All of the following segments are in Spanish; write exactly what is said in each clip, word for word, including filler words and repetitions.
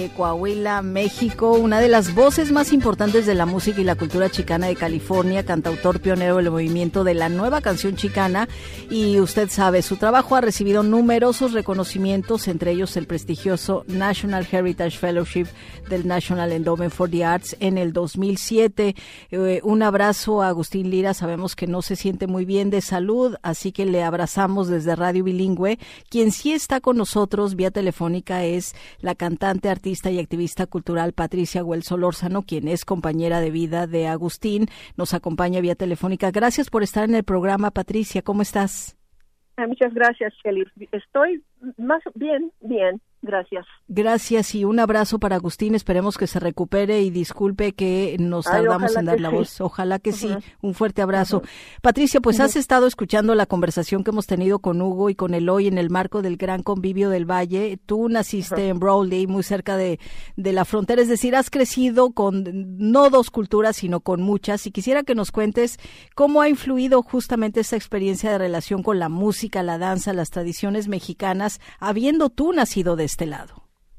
Coahuila, México, una de las voces más importantes de la música y la cultura chicana de California, cantautor pionero del movimiento de la nueva canción chicana, y usted sabe, su trabajo ha recibido numerosos reconocimientos, entre ellos el prestigioso National Heritage Fellowship del National Endowment for the Arts en el dos mil siete. Eh, un abrazo a Agustín Lira, sabemos que no se siente muy bien de salud, así que le abrazamos desde Radio Bilingüe. Quien sí está con nosotros vía telefónica es la cantante, artista y activista cultural Patricia Güell Solórzano, quien es compañera de vida de Agustín. Nos acompaña vía telefónica. Gracias por estar en el programa, Patricia. ¿Cómo estás? Muchas gracias, Shelly. Estoy más bien, bien. Gracias. Gracias y un abrazo para Agustín. Esperemos que se recupere y disculpe que nos Ay, tardamos en dar la sí. voz. Ojalá que uh-huh. sí. Un fuerte abrazo. Uh-huh. Patricia, pues uh-huh. has estado escuchando la conversación que hemos tenido con Hugo y con Eloy en el marco del Gran Convivio del Valle. Tú naciste uh-huh. en Brawley, muy cerca de, de la frontera. Es decir, has crecido con no dos culturas, sino con muchas. Y quisiera que nos cuentes cómo ha influido justamente esta experiencia de relación con la música, la danza, las tradiciones mexicanas, habiendo tú nacido de este lado.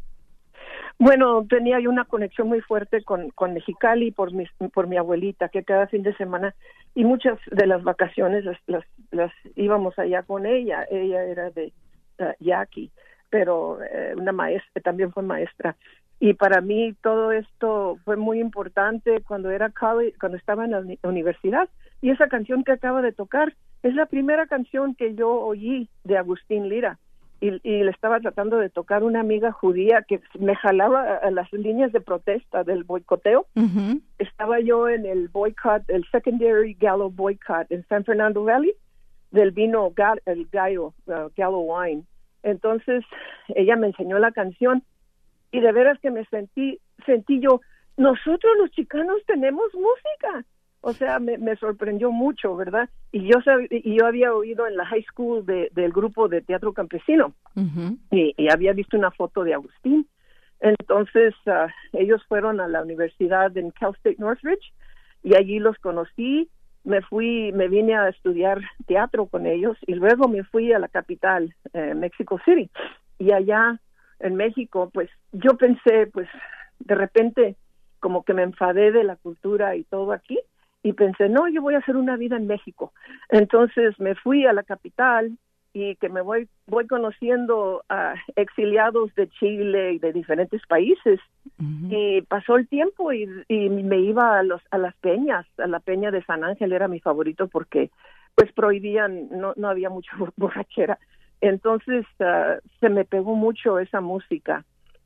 Bueno, tenía yo una conexión muy fuerte con, con Mexicali por mi, por mi abuelita, que cada fin de semana y muchas de las vacaciones las, las, las íbamos allá con ella. Ella era de uh, Yaqui, pero eh, una maestra, también fue maestra. Y para mí todo esto fue muy importante cuando era college, cuando estaba en la uni- universidad. Y esa canción que acaba de tocar es la primera canción que yo oí de Agustín Lira. Y, y le estaba tratando de tocar una amiga judía que me jalaba a, a las líneas de protesta del boicoteo. Uh-huh. Estaba yo en el boicot, el secondary Gallo boycott en San Fernando Valley, del vino, ga, el Gallo, uh, Gallo Wine. Entonces, ella me enseñó la canción y de veras que me sentí, sentí yo, nosotros los chicanos tenemos música. O sea, me, me sorprendió mucho, ¿verdad? Y yo sab- y yo había oído en la high school de, del grupo de teatro campesino uh-huh. y, y había visto una foto de Agustín. Entonces, uh, ellos fueron a la universidad en Cal State Northridge y allí los conocí. Me fui, me vine a estudiar teatro con ellos y luego me fui a la capital, eh, Mexico City. Y allá en México, pues yo pensé, pues de repente como que me enfadé de la cultura y todo aquí. Y pensé, no, yo voy a hacer una vida en México. Entonces me fui a la capital y que me voy voy conociendo a exiliados de Chile y de diferentes países. Uh-huh. Y pasó el tiempo y, y me iba a los a las peñas, a la peña de San Ángel era mi favorito porque pues prohibían, no no había mucha borrachera. Entonces uh, se me pegó mucho esa música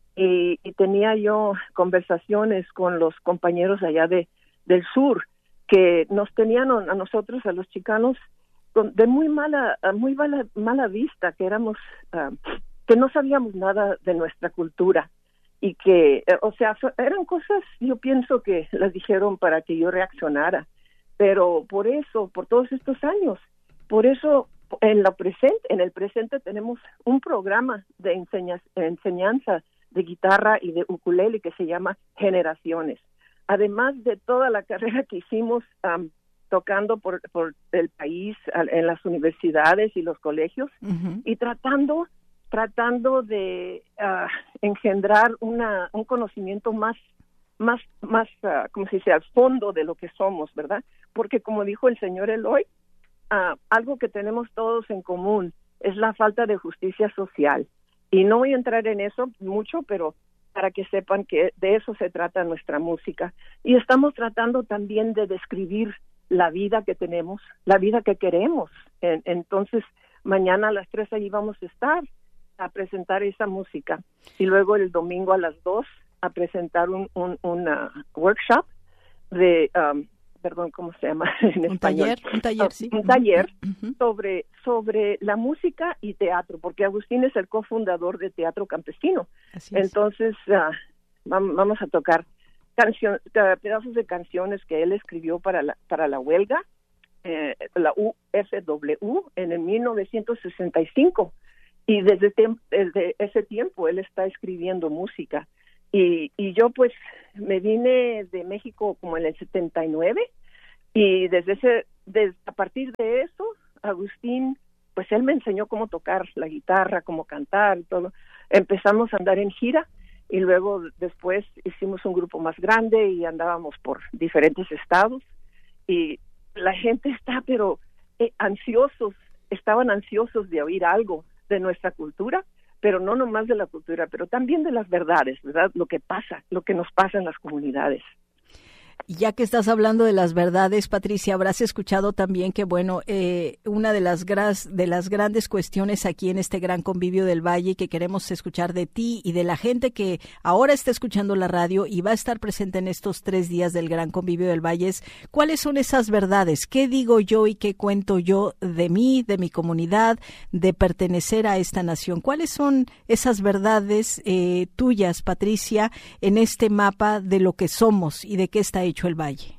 y, y tenía yo conversaciones con los compañeros allá de del sur que nos tenían a nosotros, a los chicanos, de muy mala, muy mala, mala vista, que éramos, uh, que no sabíamos nada de nuestra cultura y que, o sea, eran cosas, yo pienso que las dijeron para que yo reaccionara, pero por eso, por todos estos años, por eso en la presente, en el presente tenemos un programa de enseña, enseñanza de guitarra y de ukulele que se llama Generaciones. Además de toda la carrera que hicimos um, tocando por, por el país, en las universidades y los colegios, uh-huh. y tratando tratando de uh, engendrar una un conocimiento más, más, más uh, como se dice, al fondo de lo que somos, ¿verdad? Porque como dijo el señor Eloy, uh, algo que tenemos todos en común es la falta de justicia social. Y no voy a entrar en eso mucho, pero para que sepan que de eso se trata nuestra música. Y estamos tratando también de describir la vida que tenemos, la vida que queremos. En, entonces, mañana a las tres allí vamos a estar a presentar esa música. Y luego el domingo a las dos a presentar un, un una workshop de... Um, perdón, ¿cómo se llama en un español? Taller, un taller, sí. Un taller uh-huh. sobre, sobre la música y teatro, porque Agustín es el cofundador de Teatro Campesino. Así es. Entonces, uh, vamos a tocar canción, pedazos de canciones que él escribió para la, para la huelga, eh, la U F W, en el mil novecientos sesenta y cinco. Y desde, tem- desde ese tiempo él está escribiendo música. Y, y yo pues me vine de México como en el setenta y nueve y desde ese desde, a partir de eso Agustín pues él me enseñó cómo tocar la guitarra, cómo cantar, todo. Empezamos a andar en gira y luego después hicimos un grupo más grande y andábamos por diferentes estados, y la gente está pero eh, ansiosos, estaban ansiosos de oír algo de nuestra cultura, pero no nomás de la cultura, pero también de las verdades, ¿verdad? Lo que pasa, lo que nos pasa en las comunidades. Ya que estás hablando de las verdades, Patricia, habrás escuchado también que, bueno, eh, una de las, gras, de las grandes cuestiones aquí en este gran convivio del Valle que queremos escuchar de ti y de la gente que ahora está escuchando la radio y va a estar presente en estos tres días del gran convivio del Valle es, ¿cuáles son esas verdades? ¿Qué digo yo y qué cuento yo de mí, de mi comunidad, de pertenecer a esta nación? ¿Cuáles son esas verdades eh, tuyas, Patricia, en este mapa de lo que somos y de qué está hecho el Valle?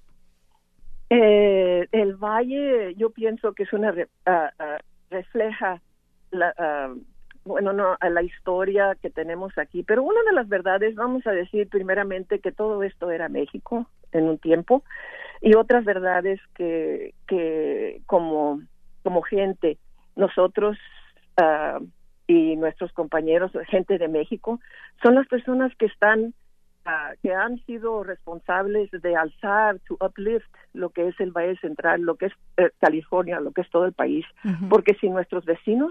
Eh, el Valle, yo pienso que es una uh, uh, refleja la, uh, bueno, no, a la historia que tenemos aquí, pero una de las verdades, vamos a decir primeramente que todo esto era México en un tiempo, y otras verdades que que como como gente, nosotros uh, y nuestros compañeros, gente de México, son las personas que están Uh, que han sido responsables de alzar, to uplift lo que es el Valle Central, lo que es eh, California, lo que es todo el país, uh-huh. Porque sin nuestros vecinos,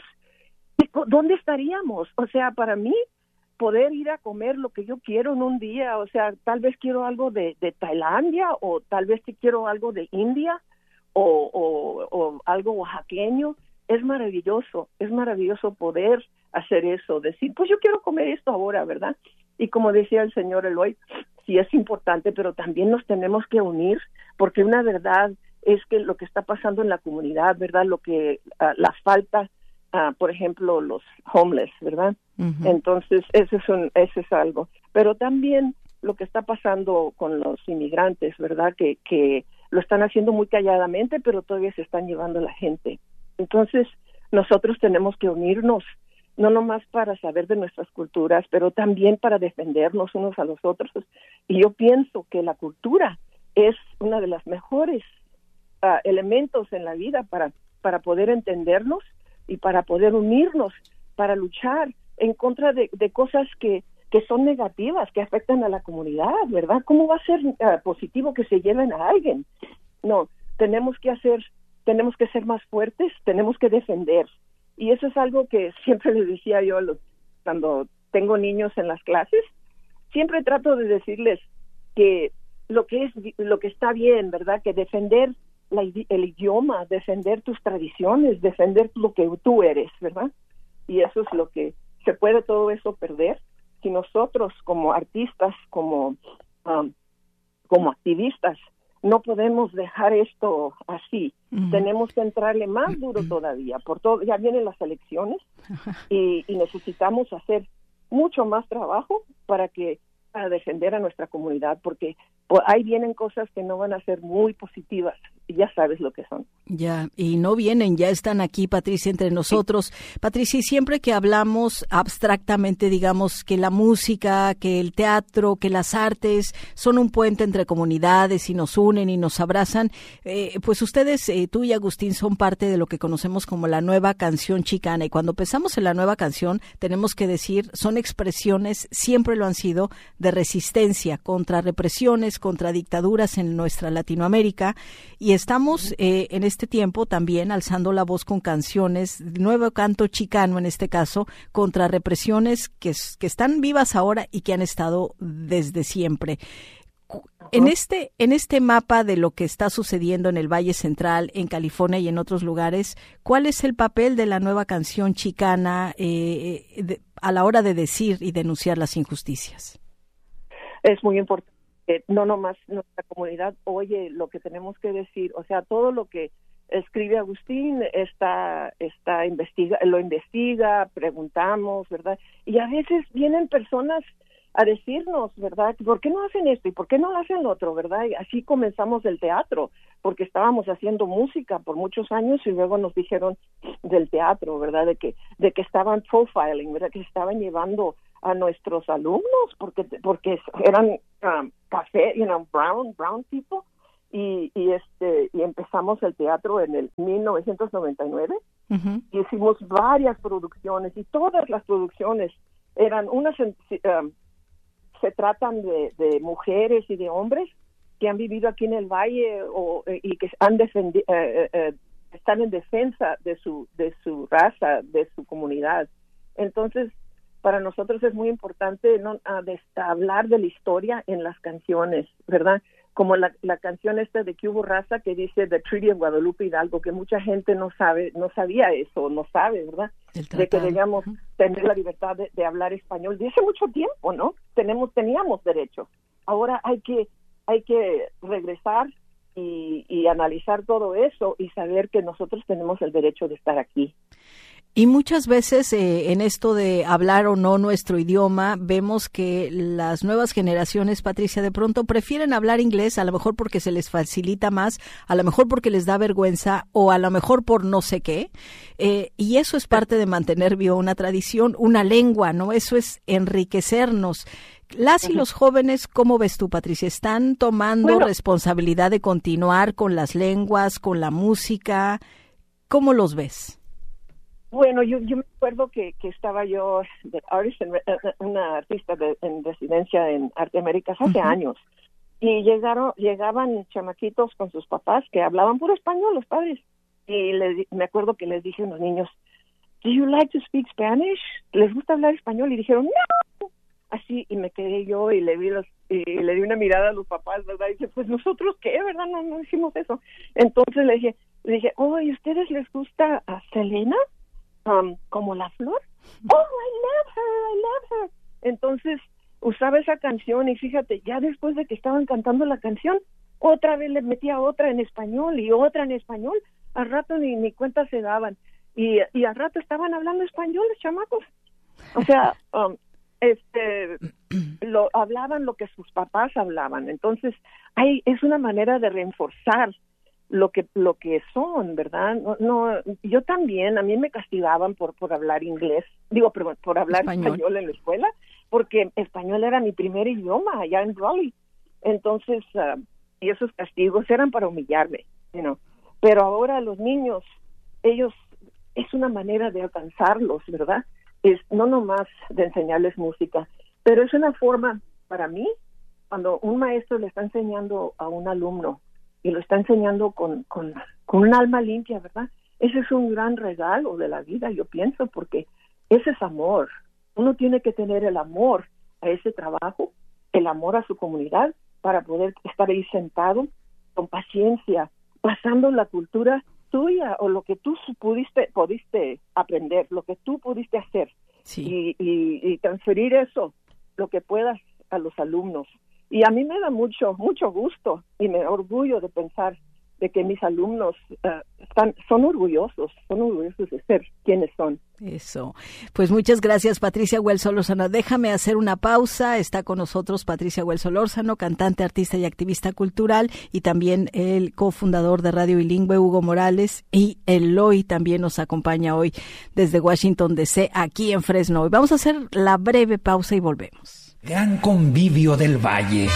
¿dónde estaríamos? O sea, para mí, poder ir a comer lo que yo quiero en un día, o sea, tal vez quiero algo de, de Tailandia, o tal vez quiero algo de India, o, o, o algo oaxaqueño, es maravilloso, es maravilloso poder hacer eso, decir, pues yo quiero comer esto ahora, ¿verdad? Y como decía el señor Eloy, sí es importante, pero también nos tenemos que unir, porque una verdad es que lo que está pasando en la comunidad, ¿verdad? Lo que, uh, la falta, uh, por ejemplo, los homeless, ¿verdad? Uh-huh. Entonces, eso es, un, eso es algo. Pero también lo que está pasando con los inmigrantes, ¿verdad? Que, que lo están haciendo muy calladamente, pero todavía se están llevando a la gente. Entonces, nosotros tenemos que unirnos, no nomás para saber de nuestras culturas, pero también para defendernos unos a los otros. Y yo pienso que la cultura es una de las mejores uh, elementos en la vida para, para poder entendernos y para poder unirnos, para luchar en contra de, de cosas que, que son negativas, que afectan a la comunidad, ¿verdad? ¿Cómo va a ser uh, positivo que se lleven a alguien? No, tenemos que hacer, tenemos que ser más fuertes, tenemos que defender. Y eso es algo que siempre les decía yo a los, cuando tengo niños en las clases, siempre trato de decirles que lo que es lo que está bien, ¿verdad? Que defender la, el idioma, defender tus tradiciones, defender lo que tú eres, ¿verdad? Y eso es lo que se puede todo eso perder si nosotros como artistas, como um, como activistas, no podemos dejar esto así. Uh-huh. Tenemos que entrarle más duro todavía. Por todo, ya vienen las elecciones y, y necesitamos hacer mucho más trabajo para que para defender a nuestra comunidad, porque pues, ahí vienen cosas que no van a ser muy positivas y ya sabes lo que son. Ya, y no vienen, ya están aquí, Patricia, entre nosotros. Sí. Patricia, siempre que hablamos abstractamente, digamos, que la música, que el teatro, que las artes son un puente entre comunidades y nos unen y nos abrazan, eh, pues ustedes, eh, tú y Agustín, son parte de lo que conocemos como la nueva canción chicana. Y cuando pensamos en la nueva canción, tenemos que decir, son expresiones, siempre lo han sido, de resistencia contra represiones, contra dictaduras en nuestra Latinoamérica, y estamos eh, en este tiempo también alzando la voz con canciones, nuevo canto chicano en este caso, contra represiones que, que están vivas ahora y que han estado desde siempre. En este, en este mapa de lo que está sucediendo en el Valle Central, en California y en otros lugares, ¿cuál es el papel de la nueva canción chicana eh, de, a la hora de decir y denunciar las injusticias? Es muy importante. Eh, no nomás nuestra comunidad oye lo que tenemos que decir, o sea, todo lo que escribe Agustín está, está investiga, lo investiga, preguntamos, ¿verdad? Y a veces vienen personas a decirnos, ¿verdad? ¿Por qué no hacen esto y por qué no hacen lo otro, verdad? Y así comenzamos el teatro, porque estábamos haciendo música por muchos años y luego nos dijeron del teatro, ¿verdad? De que, de que estaban profiling, ¿verdad? Que estaban llevando a nuestros alumnos porque porque eran um, café, you know, brown brown people y y este y empezamos el teatro en el mil novecientos noventa y nueve. Uh-huh. Y hicimos varias producciones y todas las producciones eran unas um, se tratan de, de mujeres y de hombres que han vivido aquí en el Valle o, y que han defendi- eh, eh, están en defensa de su de su raza, de su comunidad. Entonces, para nosotros es muy importante no a, de, a hablar de la historia en las canciones, ¿verdad? Como la, la canción esta de Que Hubo Raza que dice The Treaty of Guadalupe Hidalgo, que mucha gente no sabe, no sabía eso, no sabe, ¿verdad? De que debíamos uh-huh. tener la libertad de, de hablar español. De hace mucho tiempo, ¿no? Tenemos, teníamos derecho. Ahora hay que, hay que regresar y, y analizar todo eso y saber que nosotros tenemos el derecho de estar aquí. Y muchas veces eh, en esto de hablar o no nuestro idioma, vemos que las nuevas generaciones, Patricia, de pronto prefieren hablar inglés, a lo mejor porque se les facilita más, a lo mejor porque les da vergüenza o a lo mejor por no sé qué. Eh, y eso es parte de mantener viva una tradición, una lengua, ¿no? Eso es enriquecernos. Las y los jóvenes, ¿cómo ves tú, Patricia? ¿Están tomando bueno, responsabilidad de continuar con las lenguas, con la música? ¿Cómo los ves? Bueno, yo, yo me acuerdo que, que estaba yo de artist en, una artista de, en residencia en Arte Américas hace uh-huh. años y llegaron llegaban chamaquitos con sus papás que hablaban puro español, los padres, y les, me acuerdo que les dije a unos niños, "Do you like to speak Spanish? ¿Les gusta hablar español?" Y dijeron, "No." Así, y me quedé yo y le vi los y le di una mirada a los papás, ¿verdad? Y dije, pues nosotros qué, ¿verdad? No, no hicimos eso. Entonces le dije, le dije, "Oh, ¿y a ustedes les gusta a Selena? Um, como la flor." "Oh, I love her, I love her." Entonces usaba esa canción y fíjate, ya después de que estaban cantando la canción, otra vez le metía otra en español y otra en español. Al rato ni, ni cuenta se daban y, y al rato estaban hablando español los chamacos. O sea, um, este, lo hablaban lo que sus papás hablaban. Entonces, hay es una manera de reforzar lo que lo que son, ¿verdad? No, no, yo también, a mí me castigaban por por hablar inglés, digo, perdón, por hablar español. español en la escuela, porque español era mi primer idioma allá en Raleigh. Entonces, uh, y esos castigos eran para humillarme, you know. Pero ahora los niños, ellos, es una manera de alcanzarlos, ¿verdad? Es no nomás de enseñarles música, pero es una forma, para mí, cuando un maestro le está enseñando a un alumno y lo está enseñando con, con, con un alma limpia, ¿verdad? Ese es un gran regalo de la vida, yo pienso, porque ese es amor. Uno tiene que tener el amor a ese trabajo, el amor a su comunidad, para poder estar ahí sentado con paciencia, pasando la cultura tuya o lo que tú pudiste, pudiste aprender, lo que tú pudiste hacer, sí. y, y, y transferir eso, lo que puedas, a los alumnos. Y a mí me da mucho, mucho gusto y me orgullo de pensar de que mis alumnos uh, están, son orgullosos, son orgullosos de ser quienes son. Eso. Pues muchas gracias, Patricia Güell Solórzano. Déjame hacer una pausa. Está con nosotros Patricia Güell Solórzano, cantante, artista y activista cultural, y también el cofundador de Radio Bilingüe, Hugo Morales, y Eloy también nos acompaña hoy desde Washington D C, aquí en Fresno. Vamos a hacer la breve pausa y volvemos. Gran Convivio del Valle.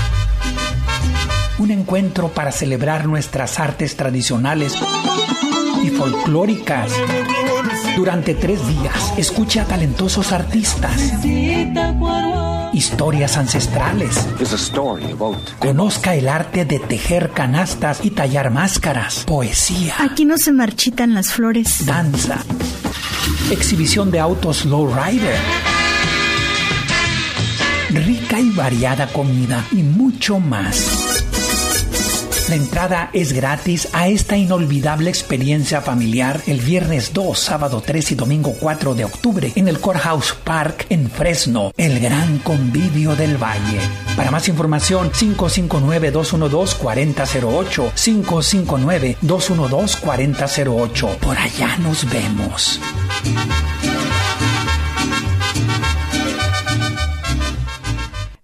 Un encuentro para celebrar nuestras artes tradicionales y folclóricas. Durante tres días, escuche a talentosos artistas, historias ancestrales, conozca el arte de tejer canastas y tallar máscaras, poesía. Aquí no se marchitan las flores. Danza, exhibición de autos lowrider, rica y variada comida y mucho más. La entrada es gratis a esta inolvidable experiencia familiar el viernes dos, sábado tres y domingo cuatro de octubre en el Courthouse Park en Fresno, el Gran Convivio del Valle. Para más información, cinco cinco nueve, dos uno dos, cuatro cero cero ocho, cinco cinco nueve, dos uno dos, cuatro cero cero ocho. Por allá nos vemos.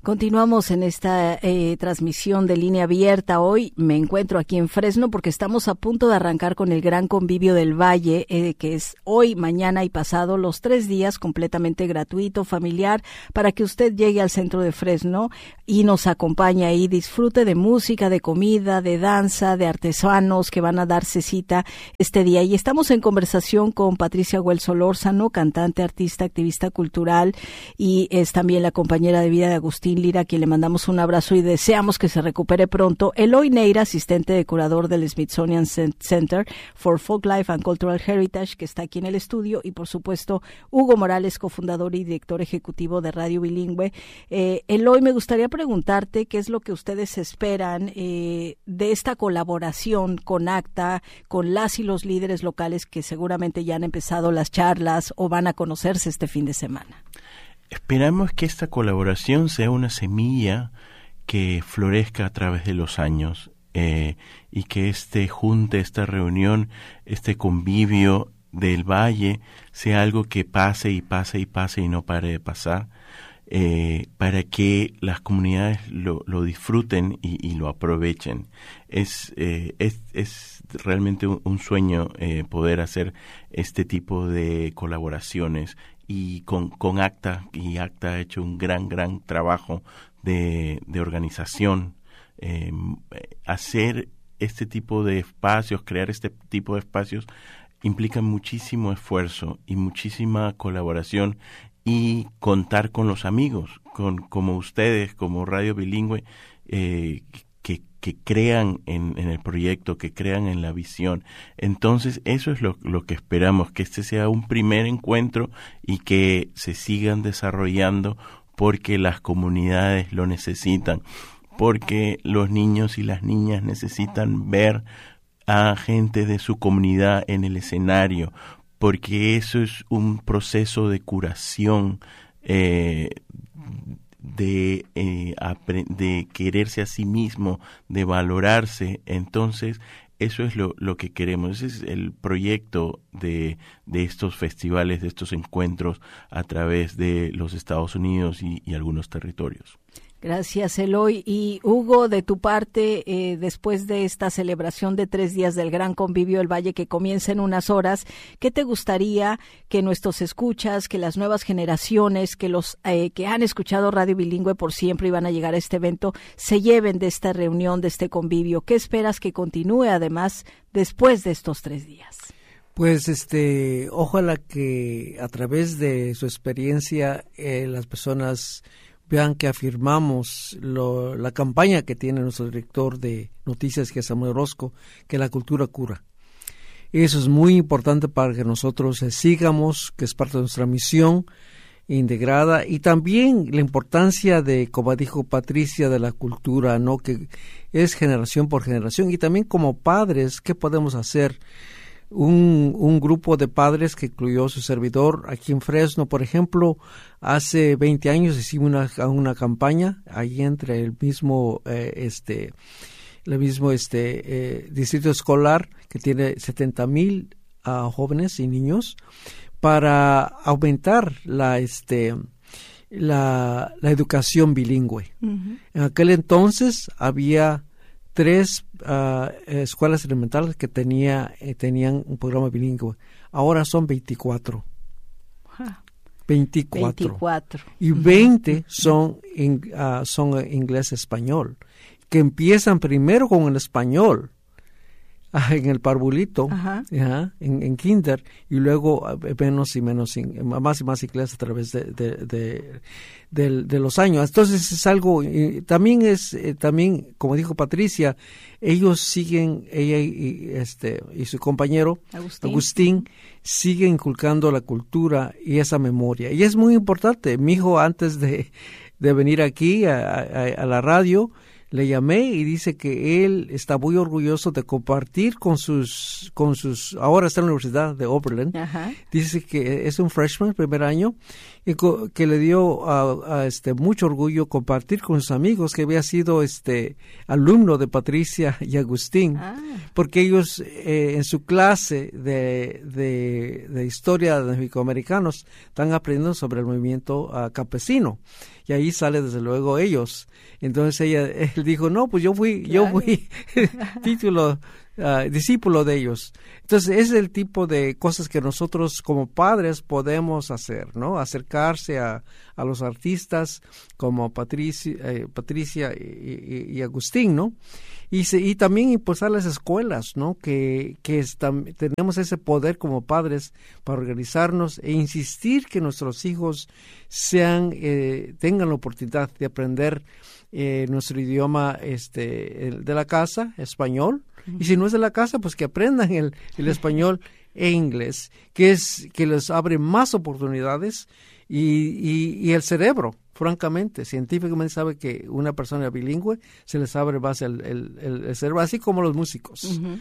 Continuamos en esta eh, transmisión de Línea Abierta. Hoy me encuentro aquí en Fresno porque estamos a punto de arrancar con el Gran Convivio del Valle, eh, que es hoy, mañana y pasado, los tres días, completamente gratuito, familiar, para que usted llegue al centro de Fresno y nos acompañe ahí, disfrute de música, de comida, de danza, de artesanos que van a darse cita este día. Y estamos en conversación con Patricia Güell Solórzano, cantante, artista, activista cultural, y es también la compañera de vida de Agustín Lira, a quien le mandamos un abrazo y deseamos que se recupere pronto. Eloy Neira, asistente de curador del Smithsonian Center for Folklife and Cultural Heritage, que está aquí en el estudio, y por supuesto Hugo Morales, cofundador y director ejecutivo de Radio Bilingüe. Eh, Eloy, me gustaría preguntarte qué es lo que ustedes esperan eh, de esta colaboración con ACTA, con las y los líderes locales que seguramente ya han empezado las charlas o van a conocerse este fin de semana. Esperamos que esta colaboración sea una semilla que florezca a través de los años eh, y que este junte, esta reunión, este convivio del Valle sea algo que pase y pase y pase y no pare de pasar, eh, para que las comunidades lo, lo disfruten y, y lo aprovechen. Es, eh, es, es realmente un, un sueño eh, poder hacer este tipo de colaboraciones. Y con, con ACTA, y ACTA ha hecho un gran, gran trabajo de, de organización. Eh, hacer este tipo de espacios, crear este tipo de espacios, implica muchísimo esfuerzo y muchísima colaboración, y contar con los amigos, con como ustedes, como Radio Bilingüe, eh, que, que crean en, en el proyecto, que crean en la visión. Entonces, eso es lo, lo que esperamos, que este sea un primer encuentro y que se sigan desarrollando, porque las comunidades lo necesitan, porque los niños y las niñas necesitan ver a gente de su comunidad en el escenario, porque eso es un proceso de curación, eh, de eh, de quererse a sí mismo, de valorarse. Entonces eso es lo, lo que queremos. Ese es el proyecto de, de estos festivales, de estos encuentros a través de los Estados Unidos y, y algunos territorios. Gracias, Eloy. Y Hugo, de tu parte, eh, después de esta celebración de tres días del Gran Convivio del Valle que comienza en unas horas, ¿qué te gustaría que nuestros escuchas, que las nuevas generaciones, que los eh, que han escuchado Radio Bilingüe por siempre y van a llegar a este evento, se lleven de esta reunión, de este convivio? ¿Qué esperas que continúe además después de estos tres días? Pues este, ojalá que a través de su experiencia eh, las personas vean que afirmamos lo, la campaña que tiene nuestro director de noticias, que es Samuel Orozco, que la cultura cura. Eso es muy importante para que nosotros eh, sigamos, que es parte de nuestra misión integrada, y también la importancia de, como dijo Patricia, de la cultura, ¿no? Que es generación por generación, y también como padres, ¿qué podemos hacer? Un, un grupo de padres que incluyó su servidor aquí en Fresno, por ejemplo, hace veinte años hicimos una, una campaña ahí entre el mismo eh, este el mismo este eh, distrito escolar, que tiene setenta mil uh, jóvenes y niños, para aumentar la este la, la educación bilingüe. Uh-huh. En aquel entonces había tres uh, escuelas elementales que tenía eh, tenían un programa bilingüe. Ahora son veinticuatro. veinticuatro. veinticuatro. Y veinte son, in, uh, son inglés-español, que empiezan primero con el español, uh, en el parvulito, uh, en, en kinder, y luego uh, menos y menos, in, más y más inglés a través de, de, de, de, de los años. Entonces es algo, eh, también es, eh, también, como dijo Patricia, ellos siguen, ella y, este, y su compañero, Agustín, Agustín siguen inculcando la cultura y esa memoria. Y es muy importante. Mi hijo, antes de, de venir aquí a, a, a la radio, le llamé y dice que él está muy orgulloso de compartir con sus, con sus, ahora está en la Universidad de Oberlin. Ajá. Dice que es un freshman, primer año, y co- que le dio a, a este mucho orgullo compartir con sus amigos que había sido este alumno de Patricia y Agustín, ah. porque ellos eh, en su clase de, de, de historia de mexicoamericanos están aprendiendo sobre el movimiento uh, campesino. y ahí sale desde luego ellos. Entonces ella, él dijo, no, pues yo fui, claro. yo fui título, uh, discípulo de ellos. Entonces es el tipo de cosas que nosotros como padres podemos hacer, ¿no? Acercarse a, a los artistas como Patricia, eh, Patricia y, y, y Agustín, ¿no? Y, se, y también impulsar las escuelas, ¿no? Que, que está, tenemos ese poder como padres para organizarnos e insistir que nuestros hijos sean, eh, tengan la oportunidad de aprender eh, nuestro idioma este, el de la casa, español, uh-huh. y si no es de la casa, pues que aprendan el, el español e inglés, que es que les abre más oportunidades y, y, y el cerebro. Francamente, científicamente sabe que una persona bilingüe se les abre más el, el, el, el cerebro, así como los músicos. Uh-huh.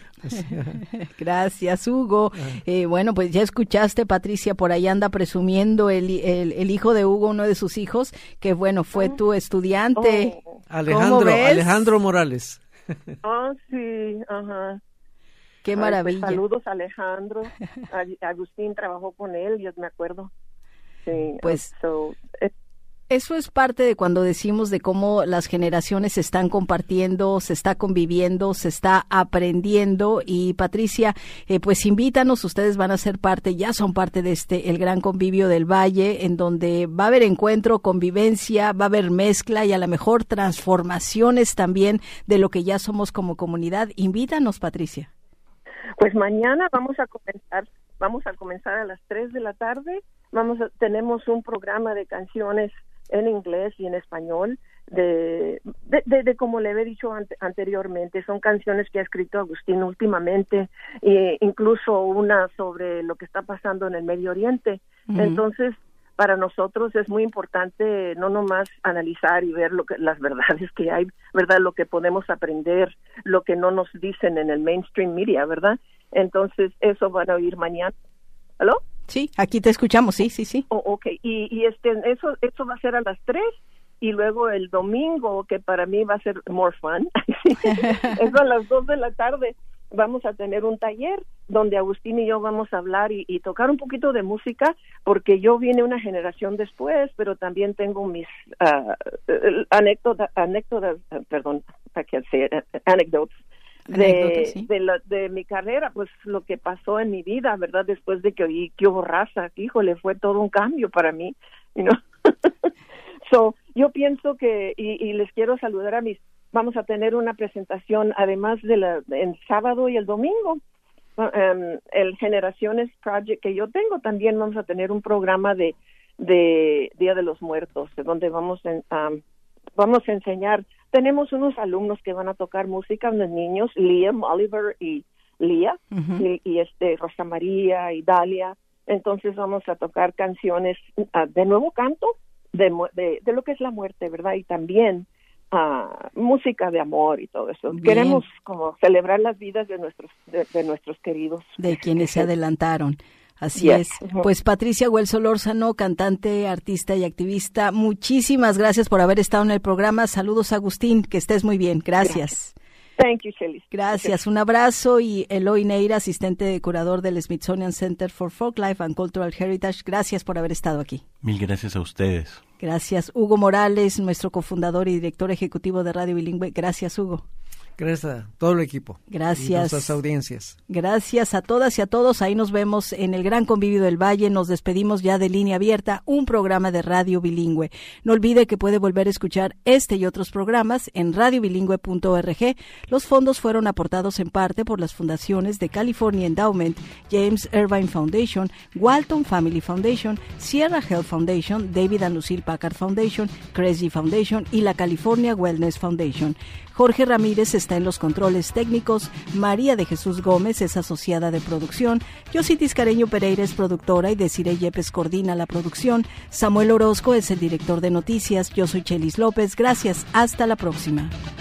Gracias, Hugo. Uh-huh. Eh, bueno, pues ya escuchaste, Patricia, por ahí anda presumiendo el, el, el hijo de Hugo, uno de sus hijos, que bueno, fue uh-huh. tu estudiante. Oh. Alejandro, Alejandro Morales. Oh, sí, ajá. Qué maravilla. Ay, pues, saludos a Alejandro. Agustín trabajó con él, yo me acuerdo. Sí, pues... So, eh, Eso es parte de cuando decimos de cómo las generaciones se están compartiendo, se está conviviendo, se está aprendiendo. Y Patricia, eh, pues invítanos, ustedes van a ser parte, ya son parte de este, el gran convivio del Valle, en donde va a haber encuentro, convivencia, va a haber mezcla y a lo mejor transformaciones también de lo que ya somos como comunidad. Invítanos, Patricia. Pues mañana vamos a comenzar, vamos a comenzar a las tres de la tarde. Vamos a, tenemos un programa de canciones en inglés y en español, de, de, de, de como le he dicho ante, anteriormente, son canciones que ha escrito Agustín últimamente, e incluso una sobre lo que está pasando en el Medio Oriente. Uh-huh. Entonces, para nosotros es muy importante no nomás analizar y ver lo que, las verdades que hay, ¿verdad? Lo que podemos aprender, lo que no nos dicen en el mainstream media, ¿verdad? Entonces, eso van a oír mañana. ¿Aló? Sí, aquí te escuchamos, sí, sí, sí. Oh, okay. Y, y este, eso, eso va a ser a las tres y luego el domingo, que para mí va a ser more fun, eso a las dos de la tarde vamos a tener un taller donde Agustín y yo vamos a hablar y, y tocar un poquito de música, porque yo vine una generación después, pero también tengo mis uh, anécdotas, anécdotas, perdón, I can't say it, anecdotes. De, sí. de, la, de mi carrera, pues lo que pasó en mi vida, ¿verdad? Después de que oí que hubo raza, híjole, fue todo un cambio para mí, you know? So, yo pienso que, y, y les quiero saludar a mis, vamos a tener una presentación, además de la, en sábado y el domingo, um, el Generaciones Project que yo tengo, también vamos a tener un programa de, de Día de los Muertos, donde vamos a, um, vamos a enseñar. Tenemos unos alumnos que van a tocar música, unos niños, Liam, Oliver y Lía, uh-huh. y, y este Rosa María y Dalia. Entonces vamos a tocar canciones uh, de nuevo canto, de, de, de lo que es la muerte, ¿verdad? Y también uh, música de amor y todo eso. Bien. Queremos como celebrar las vidas de nuestros, de, de nuestros queridos. De quienes se adelantaron. Así yes. es. Pues Patricia Güell Solórzano, cantante, artista y activista, muchísimas gracias por haber estado en el programa. Saludos, Agustín, que estés muy bien. Gracias. Thank you, Shelly. Gracias, un abrazo. Y Eloy Neira, asistente de curador del Smithsonian Center for Folklife and Cultural Heritage, gracias por haber estado aquí. Mil gracias a ustedes. Gracias. Hugo Morales, nuestro cofundador y director ejecutivo de Radio Bilingüe. Gracias, Hugo. Gracias a todo el equipo. Gracias. Y nuestras audiencias. Gracias a todas y a todos. Ahí nos vemos en el Gran Convivio del Valle. Nos despedimos ya de Línea Abierta, un programa de Radio Bilingüe. No olvide que puede volver a escuchar este y otros programas en radio bilingüe punto org. Los fondos fueron aportados en parte por las fundaciones de California Endowment, James Irvine Foundation, Walton Family Foundation, Sierra Health Foundation, David and Lucille Packard Foundation, Cresgy Foundation y la California Wellness Foundation. Jorge Ramírez está en los controles técnicos, María de Jesús Gómez es asociada de producción, Yossi Tiscareño Pereira es productora y Desiree Yepes coordina la producción, Samuel Orozco es el director de noticias, yo soy Chelis López, gracias, hasta la próxima.